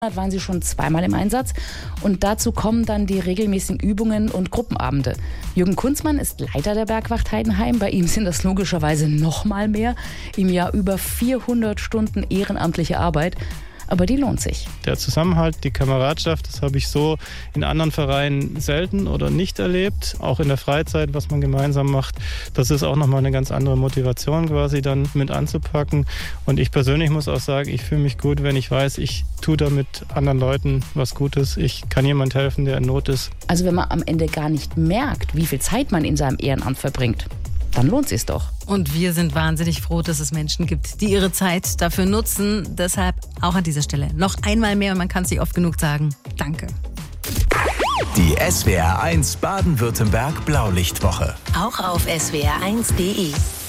waren sie schon zweimal im Einsatz und dazu kommen dann die regelmäßigen Übungen und Gruppenabende. Jürgen Kunzmann ist Leiter der Bergwacht Heidenheim. Bei ihm sind das logischerweise noch mal mehr. Im Jahr über 400 Stunden ehrenamtliche Arbeit. Aber die lohnt sich. Der Zusammenhalt, die Kameradschaft, das habe ich so in anderen Vereinen selten oder nicht erlebt. Auch in der Freizeit, was man gemeinsam macht. Das ist auch nochmal eine ganz andere Motivation quasi dann mit anzupacken. Und ich persönlich muss auch sagen, ich fühle mich gut, wenn ich weiß, ich tue damit anderen Leuten was Gutes. Ich kann jemand helfen, der in Not ist. Also wenn man am Ende gar nicht merkt, wie viel Zeit man in seinem Ehrenamt verbringt, dann lohnt es doch. Und wir sind wahnsinnig froh, dass es Menschen gibt, die ihre Zeit dafür nutzen. Deshalb auch an dieser Stelle noch einmal mehr, und man kann es nicht oft genug sagen, danke. Die SWR1 Baden-Württemberg Blaulichtwoche. Auch auf swr1.de.